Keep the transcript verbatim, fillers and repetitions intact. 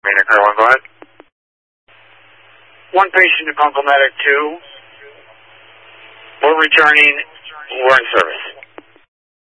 Main Air one, go ahead. One patient to Buncle Medic two. We're returning. We're in service.